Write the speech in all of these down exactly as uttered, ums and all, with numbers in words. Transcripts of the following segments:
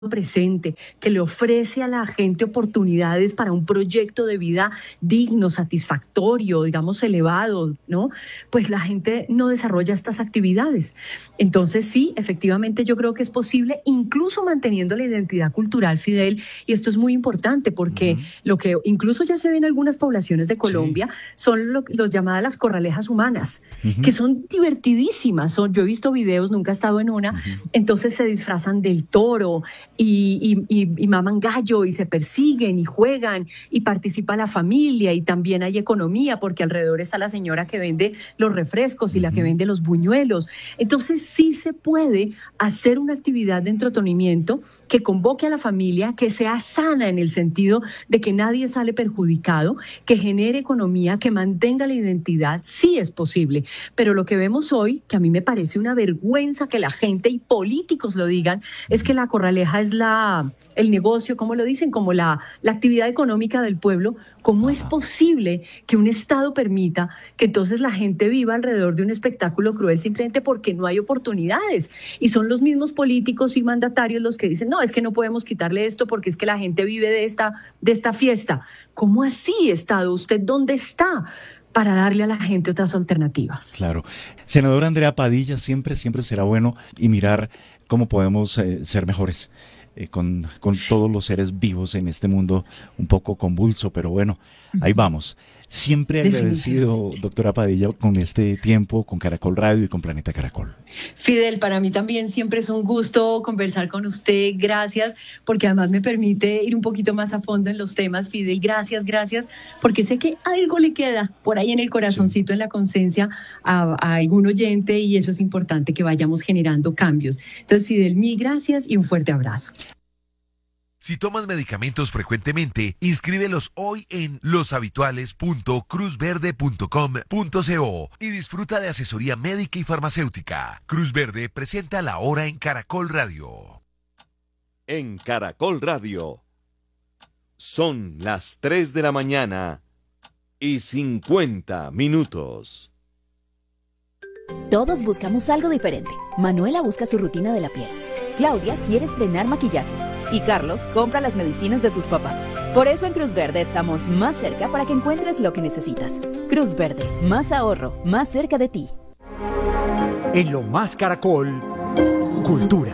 presente, que le ofrece a la gente oportunidades para un proyecto de vida digno, satisfactorio, digamos elevado, ¿no? Pues la gente no desarrolla estas actividades. Entonces sí, efectivamente yo creo que es posible, incluso manteniendo la identidad cultural, Fidel, y esto es muy importante porque Ujú. lo que incluso ya se ve en algunas poblaciones de Sí. Colombia son lo, los llamadas las corralejas humanas, que Ujú, son divertidísimas. Son, yo he visto videos, nunca he estado en una, ujú. entonces se disfrazan del toro, y, y, y, y maman gallo y se persiguen y juegan y participa la familia y también hay economía porque alrededor está la señora que vende los refrescos y la que Ujú. vende los buñuelos. Entonces sí se puede hacer una actividad de entretenimiento que convoque a la familia, que sea sana en el sentido de que nadie sale perjudicado, que genere economía, que mantenga la identidad. Sí es posible, pero lo que vemos hoy, que a mí me parece una vergüenza que la gente y políticos lo digan, es que la corraleja es la, el negocio, ¿cómo lo dicen? Como la, la actividad económica del pueblo. ¿Cómo es Ajá. posible que un Estado permita que entonces la gente viva alrededor de un espectáculo cruel simplemente porque no hay oportunidades? Y son los mismos políticos y mandatarios los que dicen, no, es que no podemos quitarle esto porque es que la gente vive de esta, de esta fiesta. ¿Cómo así, Estado? ¿Usted dónde está para darle a la gente otras alternativas? Claro. Senadora Andrea Padilla, siempre, siempre será bueno y mirar cómo podemos eh, ser mejores eh, con, con todos los seres vivos en este mundo un poco convulso, pero bueno, ahí vamos. Siempre Definitivamente. agradecido, doctora Padilla, con este tiempo, con Caracol Radio y con Planeta Caracol. Fidel, para mí también siempre es un gusto conversar con usted. Gracias, porque además me permite ir un poquito más a fondo en los temas. Fidel, gracias, gracias, porque sé que algo le queda por ahí en el Sí. corazoncito, en la conciencia a, a algún oyente y eso es importante que vayamos generando cambios. Entonces, Fidel, mil gracias y un fuerte abrazo. Si tomas medicamentos frecuentemente, inscríbelos hoy en los habituales punto cruz verde punto com punto co y disfruta de asesoría médica y farmacéutica. Cruz Verde presenta La Hora en Caracol Radio. En Caracol Radio son las tres de la mañana y cincuenta minutos. Todos buscamos algo diferente. Manuela busca su rutina de la piel. Claudia quiere estrenar maquillaje. Y Carlos compra las medicinas de sus papás. Por eso en Cruz Verde estamos más cerca para que encuentres lo que necesitas. Cruz Verde, más ahorro, más cerca de ti. En lo más Caracol, Cultura.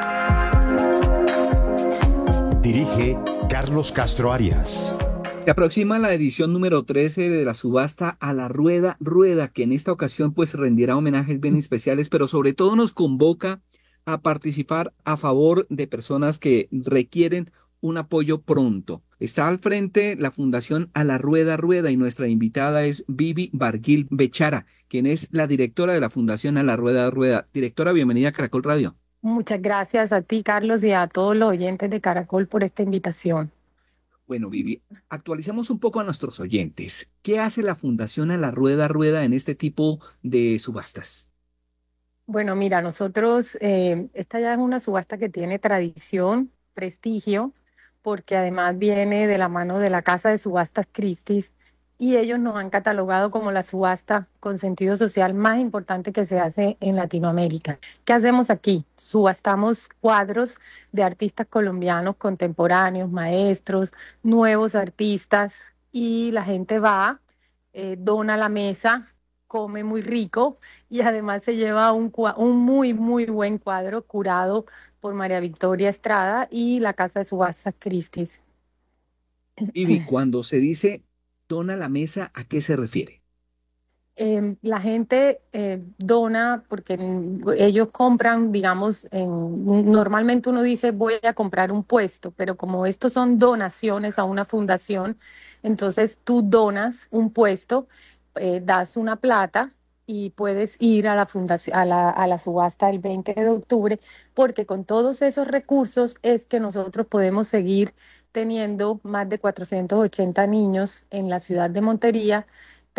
Dirige Carlos Castro Arias. Se aproxima la edición número trece de la subasta A la Rueda Rueda, que en esta ocasión pues rendirá homenajes bien especiales, pero sobre todo nos convoca a participar a favor de personas que requieren un apoyo pronto. Está al frente la Fundación A la Rueda Rueda y nuestra invitada es Vivi Barguil Bechara, quien es la directora de la Fundación A la Rueda Rueda. Directora, bienvenida a Caracol Radio. Muchas gracias a ti, Carlos, y a todos los oyentes de Caracol por esta invitación. Bueno, Vivi, actualicemos un poco a nuestros oyentes. ¿Qué hace la Fundación A la Rueda Rueda en este tipo de subastas? Bueno, mira, nosotros, eh, esta ya es una subasta que tiene tradición, prestigio, porque además viene de la mano de la Casa de Subastas Christie's y ellos nos han catalogado como la subasta con sentido social más importante que se hace en Latinoamérica. ¿Qué hacemos aquí? Subastamos cuadros de artistas colombianos contemporáneos, maestros, nuevos artistas y la gente va, eh, dona la mesa, come muy rico y además se lleva un, cua- un muy, muy buen cuadro curado por María Victoria Estrada y la Casa de Subastas Christie's. Vivi, cuando se dice dona la mesa, ¿a qué se refiere? Eh, la gente eh, dona porque mm, ellos compran, digamos, en- normalmente uno dice voy a comprar un puesto, pero como estos son donaciones a una fundación, entonces tú donas un puesto, eh, das una plata y puedes ir a la fundación, a la, a la subasta el veinte de octubre, porque con todos esos recursos es que nosotros podemos seguir teniendo más de cuatrocientos ochenta niños en la ciudad de Montería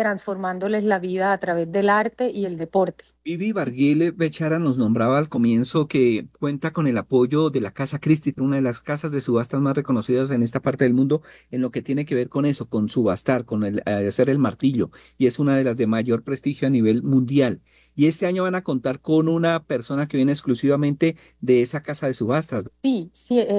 transformándoles la vida a través del arte y el deporte. Vivi Barguil Bechara nos nombraba al comienzo que cuenta con el apoyo de la Casa Christie, una de las casas de subastas más reconocidas en esta parte del mundo, en lo que tiene que ver con eso, con subastar, con el, eh, hacer el martillo, y es una de las de mayor prestigio a nivel mundial. Y este año van a contar con una persona que viene exclusivamente de esa casa de subastas. Sí, sí,